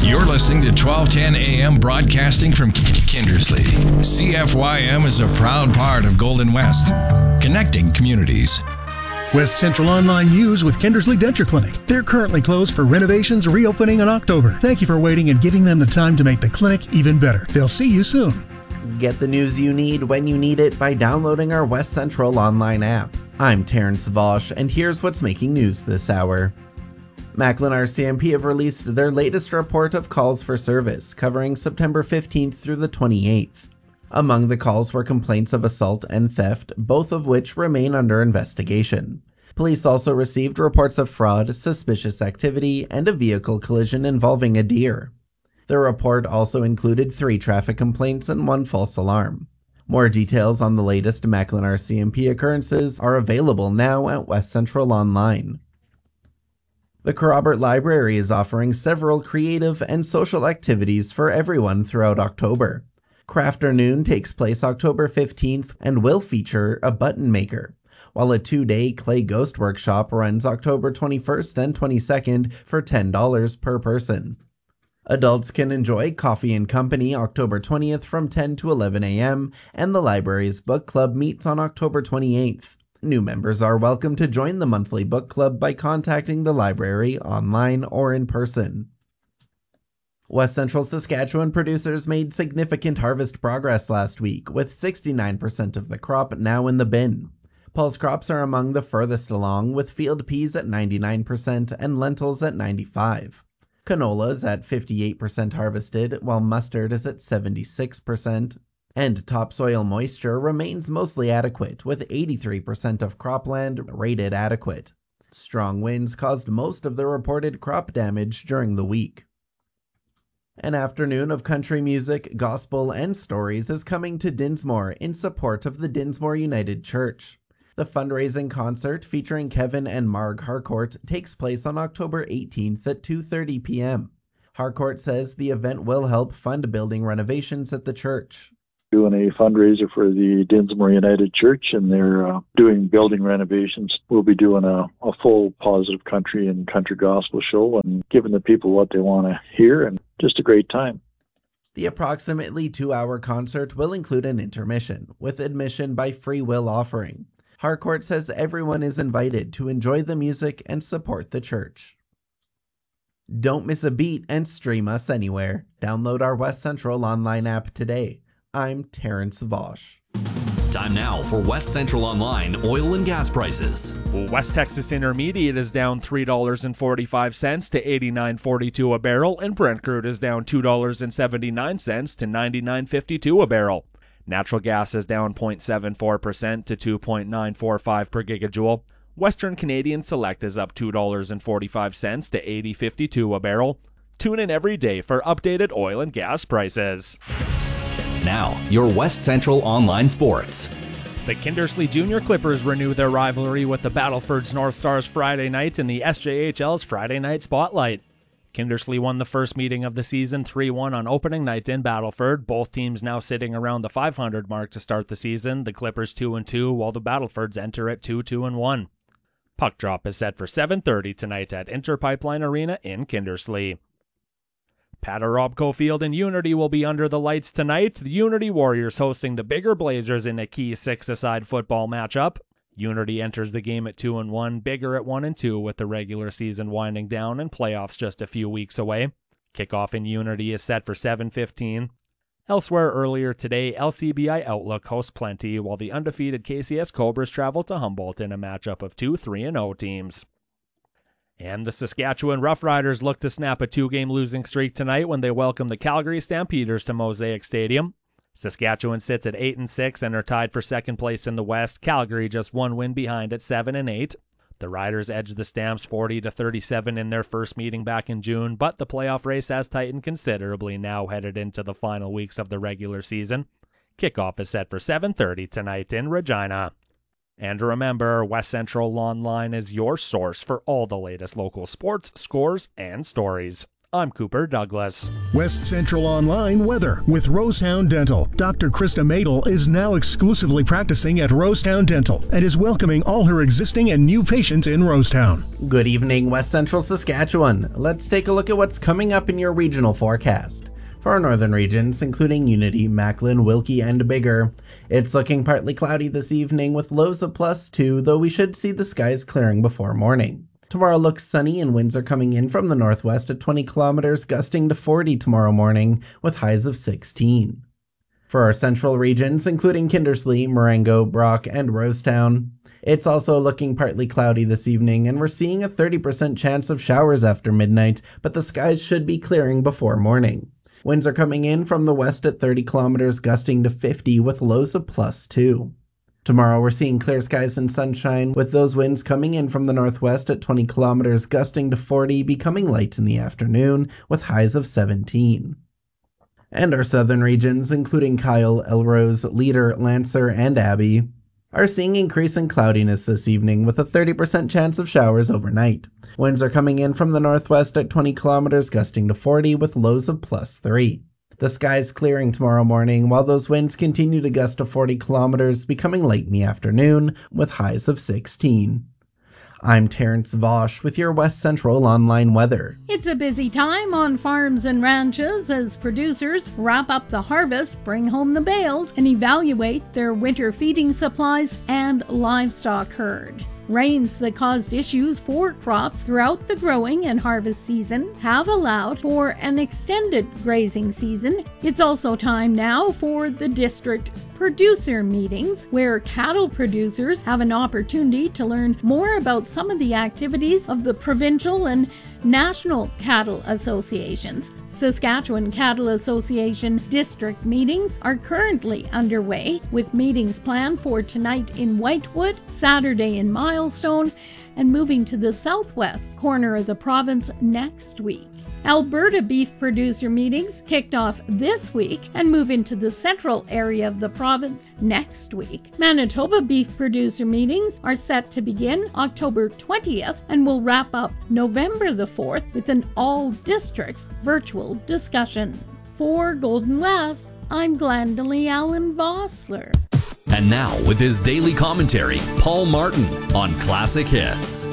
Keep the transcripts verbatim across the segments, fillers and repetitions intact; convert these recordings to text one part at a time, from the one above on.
You're listening to twelve ten A M broadcasting from Kindersley. C F Y M is a proud part of Golden West, connecting communities. West Central Online News with Kindersley Denture Clinic. They're currently closed for renovations reopening in October. Thank you for waiting and giving them the time to make the clinic even better. They'll see you soon. Get the news you need when you need it by downloading our West Central Online app. I'm Terrence Vosh, and here's what's making news this hour. Macklin R C M P have released their latest report of calls for service, covering September fifteenth through the twenty-eighth. Among the calls were complaints of assault and theft, both of which remain under investigation. Police also received reports of fraud, suspicious activity, and a vehicle collision involving a deer. The report also included three traffic complaints and one false alarm. More details on the latest Macklin R C M P occurrences are available now at West Central Online. The Kerrobert Library is offering several creative and social activities for everyone throughout October. Crafternoon takes place October fifteenth and will feature a button maker, while a two-day clay ghost workshop runs October twenty-first and twenty-second for ten dollars per person. Adults can enjoy Coffee and Company October twentieth from ten to eleven a m, and the library's book club meets on October twenty-eighth. New members are welcome to join the monthly book club by contacting the library online or in person. West Central Saskatchewan producers made significant harvest progress last week, with sixty-nine percent of the crop now in the bin. Pulse crops are among the furthest along, with field peas at ninety-nine percent and lentils at ninety-five percent. Canola is at fifty-eight percent harvested, while mustard is at seventy-six percent. And topsoil moisture remains mostly adequate, with eighty-three percent of cropland rated adequate. Strong winds caused most of the reported crop damage during the week. An afternoon of country music, gospel, and stories is coming to Dinsmore in support of the Dinsmore United Church. The fundraising concert featuring Kevin and Marg Harcourt takes place on October eighteenth at two thirty p m Harcourt says the event will help fund building renovations at the church. Doing a fundraiser for the Dinsmore United Church, and they're uh, doing building renovations. We'll be doing a, a full positive country and country gospel show and giving the people what they want to hear, and just a great time. The approximately two-hour concert will include an intermission, with admission by free will offering. Harcourt says everyone is invited to enjoy the music and support the church. Don't miss a beat and stream us anywhere. Download our West Central Online app today. I'm Terrence Vosh. Time now for West Central Online oil and gas prices. West Texas Intermediate is down three dollars and forty-five cents to eighty-nine forty-two a barrel, and Brent crude is down two dollars and seventy-nine cents to ninety-nine fifty-two a barrel. Natural gas is down zero point seven four percent to two point nine four five per gigajoule. Western Canadian Select is up two dollars and forty-five cents to eighty fifty-two a barrel. Tune in every day for updated oil and gas prices. Now, your West Central Online Sports. The Kindersley Junior Clippers renew their rivalry with the Battlefords North Stars Friday night in the S J H L's Friday Night Spotlight. Kindersley won the first meeting of the season three one on opening night in Battleford. Both teams now sitting around the five hundred mark to start the season. The Clippers two and two, while the Battlefords enter at two two and one. Puck drop is set for seven thirty tonight at Interpipeline Arena in Kindersley. Patarobco Field in Unity will be under the lights tonight. The Unity Warriors hosting the Bigger Blazers in a key six-a-side football matchup. Unity enters the game at two and one, Bigger at one and two, with the regular season winding down and playoffs just a few weeks away. Kickoff in Unity is set for seven fifteen. Elsewhere earlier today, L C B I Outlook hosts Plenty, while the undefeated K C S Cobras travel to Humboldt in a matchup of two three and oh teams. And the Saskatchewan Roughriders look to snap a two-game losing streak tonight when they welcome the Calgary Stampeders to Mosaic Stadium. Saskatchewan sits at eight and six and are tied for second place in the West. Calgary just one win behind at seven and eight. The Riders edged the Stamps forty to thirty-seven in their first meeting back in June, but the playoff race has tightened considerably now headed into the final weeks of the regular season. Kickoff is set for seven thirty tonight in Regina. And remember, West Central Online is your source for all the latest local sports, scores, and stories. I'm Cooper Douglas. West Central Online weather with Rosetown Dental. Doctor Krista Madel is now exclusively practicing at Rosetown Dental and is welcoming all her existing and new patients in Rosetown. Good evening, West Central Saskatchewan. Let's take a look at what's coming up in your regional forecast. For our northern regions, including Unity, Macklin, Wilkie, and Biggar, it's looking partly cloudy this evening with lows of plus two, though we should see the skies clearing before morning. Tomorrow looks sunny and winds are coming in from the northwest at twenty kilometers, gusting to forty tomorrow morning with highs of sixteen. For our central regions, including Kindersley, Marengo, Brock, and Rosetown, it's also looking partly cloudy this evening, and we're seeing a thirty percent chance of showers after midnight, but the skies should be clearing before morning. Winds are coming in from the west at thirty kilometers, gusting to fifty with lows of plus two. Tomorrow we're seeing clear skies and sunshine, with those winds coming in from the northwest at twenty kilometers, gusting to forty, becoming light in the afternoon, with highs of seventeen. And our southern regions, including Kyle, Elrose, Leader, Lancer, and Abbey, are seeing increasing cloudiness this evening, with a thirty percent chance of showers overnight. Winds are coming in from the northwest at twenty kilometers, gusting to forty, with lows of plus three. The sky's clearing tomorrow morning, while those winds continue to gust to forty kilometers, becoming late in the afternoon, with highs of sixteen. I'm Terrence Vosch with your West Central Online weather. It's a busy time on farms and ranches as producers wrap up the harvest, bring home the bales, and evaluate their winter feeding supplies and livestock herd. Rains that caused issues for crops throughout the growing and harvest season have allowed for an extended grazing season. It's also time now for the district producer meetings, where cattle producers have an opportunity to learn more about some of the activities of the provincial and national cattle associations. Saskatchewan Cattle Association district meetings are currently underway, with meetings planned for tonight in Whitewood, Saturday in Milestone, and moving to the southwest corner of the province next week. Alberta beef producer meetings kicked off this week and move into the central area of the province next week. Manitoba beef producer meetings are set to begin October twentieth and will wrap up November the fourth with an all-districts virtual discussion. For Golden West, I'm Glendalee Allen Vossler. And now, with his daily commentary, Paul Martin on Classic Hits.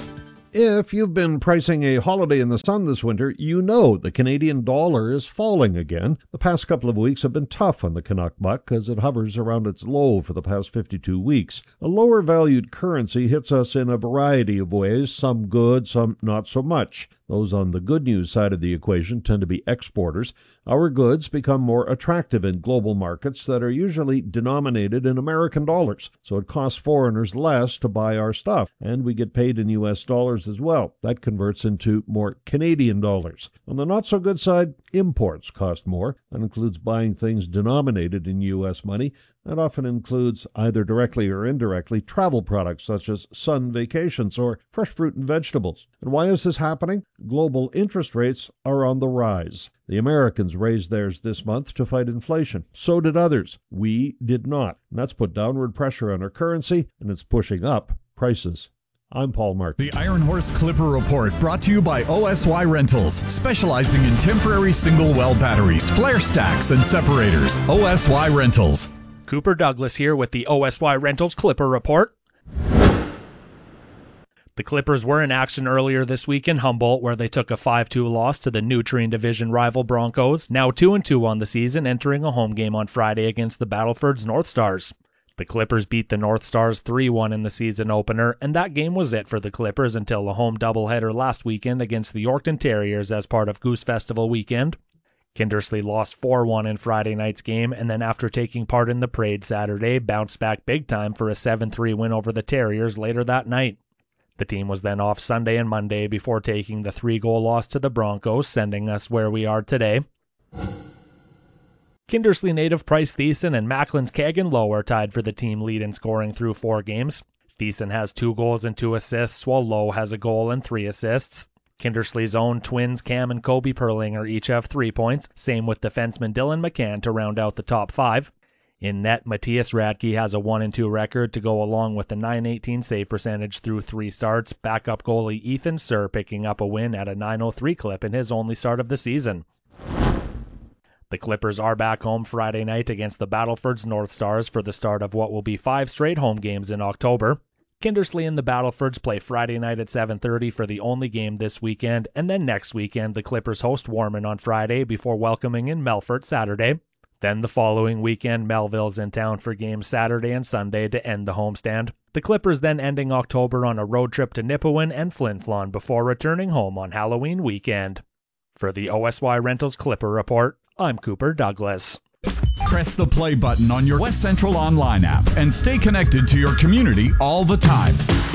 If you've been pricing a holiday in the sun this winter, you know the Canadian dollar is falling again. The past couple of weeks have been tough on the Canuck buck as it hovers around its low for the past fifty-two weeks. A lower valued currency hits us in a variety of ways, some good, some not so much. Those on the good news side of the equation tend to be exporters. Our goods become more attractive in global markets that are usually denominated in American dollars, so it costs foreigners less to buy our stuff, and we get paid in U S dollars as well. That converts into more Canadian dollars. On the not-so-good side, imports cost more. That includes buying things denominated in U S money. That often includes, either directly or indirectly, travel products such as sun vacations or fresh fruit and vegetables. And why is this happening? Global interest rates are on the rise. The Americans raised theirs this month to fight inflation. So did others. We did not. And that's put downward pressure on our currency, and it's pushing up prices. I'm Paul Martin. The Iron Horse Clipper Report, brought to you by O S Y Rentals, specializing in temporary single well batteries, flare stacks, and separators. O S Y Rentals. Cooper Douglas here with the O S Y Rentals Clipper Report. The Clippers were in action earlier this week in Humboldt, where they took a five two loss to the Nutrien Division rival Broncos, now two and two on the season, entering a home game on Friday against the Battleford's North Stars. The Clippers beat the North Stars three one in the season opener, and that game was it for the Clippers until a home doubleheader last weekend against the Yorkton Terriers as part of Goose Festival weekend. Kindersley lost four one in Friday night's game, and then after taking part in the parade Saturday, bounced back big time for a seven three win over the Terriers later that night. The team was then off Sunday and Monday before taking the three-goal loss to the Broncos, sending us where we are today. Kindersley native Price Thiessen and Macklin's Kagan Lowe are tied for the team lead in scoring through four games. Thiessen has two goals and two assists, while Lowe has a goal and three assists. Kindersley's own twins Cam and Kobe Perlinger each have three points, same with defenseman Dylan McCann to round out the top five. In net, Matthias Radke has a one and two record to go along with the nine eighteen save percentage through three starts. Backup goalie Ethan Sir picking up a win at a nine oh three clip in his only start of the season. The Clippers are back home Friday night against the Battleford's North Stars for the start of what will be five straight home games in October. Kindersley and the Battlefords play Friday night at seven thirty for the only game this weekend, and then next weekend the Clippers host Warman on Friday before welcoming in Melfort Saturday. Then the following weekend, Melville's in town for games Saturday and Sunday to end the homestand. The Clippers then ending October on a road trip to Nipawin and Flin Flon before returning home on Halloween weekend. For the O S Y Rentals Clipper Report, I'm Cooper Douglas. Press the play button on your West Central Online app and stay connected to your community all the time.